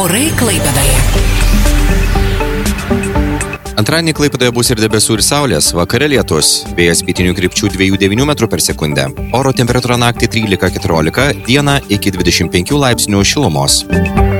Orai Klaipėdoje. Antradienį Klaipėdoje bus ir debesų ir saulės, vakare lietus, vėjas pietinių krypčių 2,9 m/s. Oro temperatūra naktį 13-14, dieną iki 25 laipsnių šilumos.